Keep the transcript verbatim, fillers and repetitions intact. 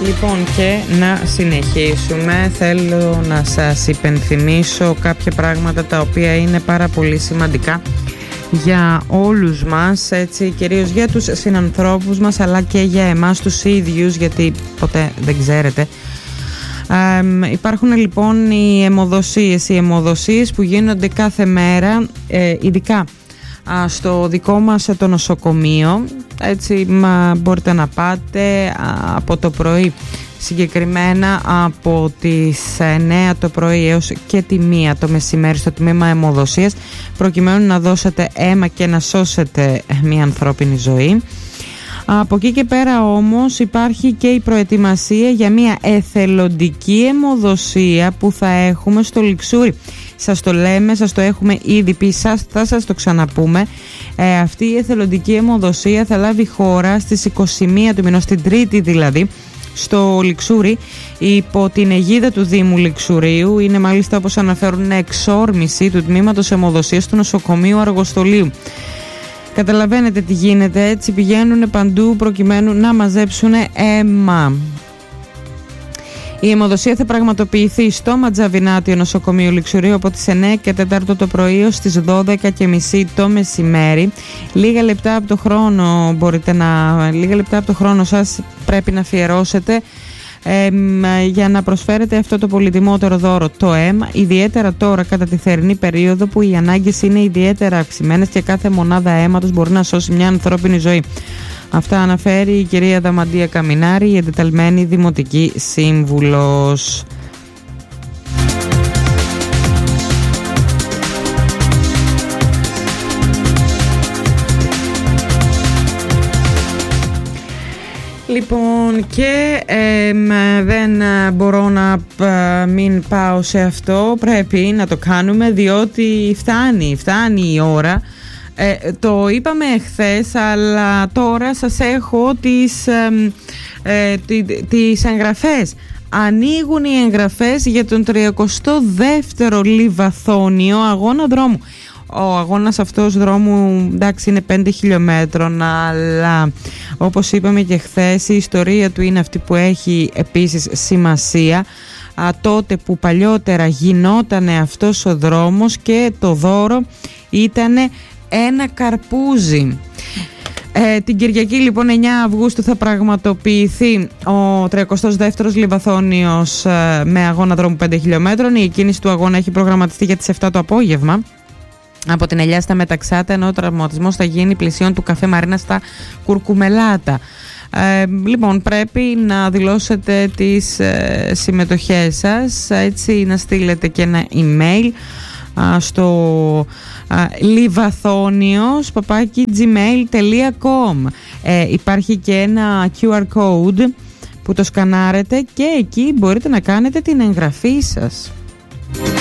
Λοιπόν, και να συνεχίσουμε. Θέλω να σας υπενθυμίσω κάποια πράγματα τα οποία είναι πάρα πολύ σημαντικά για όλους μας, έτσι, κυρίως για τους συνανθρώπους μας, αλλά και για εμάς τους ίδιους, γιατί ποτέ δεν ξέρετε. Ε, υπάρχουν λοιπόν οι αιμοδοσίες, οι αιμοδοσίες που γίνονται κάθε μέρα, ε, ειδικά α, στο δικό μας το νοσοκομείο, έτσι, μα μπορείτε να πάτε α, από το πρωί, συγκεκριμένα από τις εννέα το πρωί έως και τη μία το μεσημέρι στο τμήμα αιμοδοσίας, προκειμένου να δώσετε αίμα και να σώσετε μια ανθρώπινη ζωή. Από εκεί και πέρα όμως υπάρχει και η προετοιμασία για μια εθελοντική αιμοδοσία που θα έχουμε στο Λιξούρι. Σας το λέμε, σας το έχουμε ήδη πει, σας, θα σας το ξαναπούμε. Ε, αυτή η εθελοντική αιμοδοσία θα λάβει χώρα στις είκοσι μία του μηνός, την Τρίτη δηλαδή, στο Λιξούρι, υπό την αιγίδα του Δήμου Λιξουρίου. Είναι μάλιστα, όπως αναφέρουν, εξόρμηση του τμήματος αιμοδοσίας του νοσοκομείου Αργοστολίου. Καταλαβαίνετε τι γίνεται, έτσι πηγαίνουν παντού προκειμένου να μαζέψουν αίμα. Η αιμοδοσία θα πραγματοποιηθεί στο Ματζαβινάτιο νοσοκομείο Λιξουρίου από τις εννέα και τέσσερα το πρωί ως τις δώδεκα και μισή το μεσημέρι. Λίγα λεπτά από το χρόνο μπορείτε να, λίγα λεπτά από το χρόνο σας πρέπει να αφιερώσετε Ε, για να προσφέρετε αυτό το πολυτιμότερο δώρο, το αίμα, ιδιαίτερα τώρα κατά τη θερινή περίοδο που οι ανάγκες είναι ιδιαίτερα αυξημένες και κάθε μονάδα αίματος μπορεί να σώσει μια ανθρώπινη ζωή. Αυτά αναφέρει η κυρία Δαμαντία Καμινάρη, η εντεταλμένη δημοτική σύμβουλος. Λοιπόν, και ε, δεν μπορώ να ε, μην πάω σε αυτό, πρέπει να το κάνουμε, διότι φτάνει, φτάνει η ώρα. Ε, το είπαμε χθες, αλλά τώρα σας έχω τις, ε, ε, τις εγγραφές. Ανοίγουν οι εγγραφές για τον τριακοστό δεύτερο Λιβαθώνιο αγώνα δρόμου. Ο αγώνας αυτός δρόμου, εντάξει, είναι πέντε χιλιόμετρων, αλλά όπως είπαμε και χθες, η ιστορία του είναι αυτή που έχει επίσης σημασία. Α, τότε που παλιότερα γινότανε αυτός ο δρόμος και το δώρο ήταν ένα καρπούζι. Ε, την Κυριακή λοιπόν εννέα Αυγούστου θα πραγματοποιηθεί ο τριακοστός δεύτερος Λιβαθώνιος ε, με αγώνα δρόμου πέντε χιλιόμετρων. Η κίνηση του αγώνα έχει προγραμματιστεί για τις επτά το απόγευμα από την Ελιά στα Μεταξάτα, ενώ ο τραυματισμός θα γίνει πλησίον του Καφέ Μαρίνα στα Κουρκουμελάτα. Ε, λοιπόν, πρέπει να δηλώσετε τις ε, συμμετοχές σας, έτσι, να στείλετε και ένα email α, στο livathonios παπάκι gmail τελεία com. ε, υπάρχει και ένα κιου αρ code που το σκανάρετε και εκεί μπορείτε να κάνετε την εγγραφή σας.